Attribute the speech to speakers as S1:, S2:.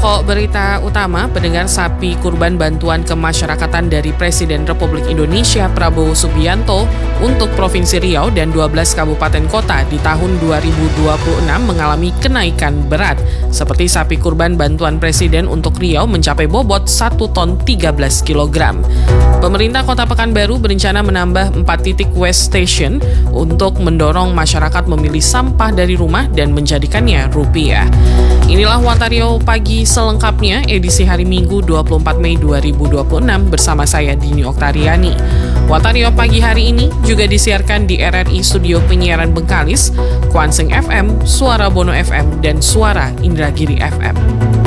S1: Pokok berita utama, pendengar, sapi kurban bantuan kemasyarakatan dari Presiden Republik Indonesia Prabowo Subianto untuk Provinsi Riau dan 12 kabupaten kota di tahun 2026 mengalami kenaikan berat. Seperti sapi kurban bantuan Presiden untuk Riau mencapai bobot 1 ton 13 kg. Pemerintah Kota Pekanbaru berencana menambah 4 titik waste station untuk mendorong masyarakat memilih sampah dari rumah dan menjadikannya rupiah. Inilah Watario Pagi selengkapnya edisi hari Minggu 24 Mei 2026 bersama saya Dini Oktariani. Watario Pagi hari ini juga disiarkan di RRI Studio Penyiaran Bengkalis, Kwanseng FM, Suara Bono FM, dan Suara Indragiri FM.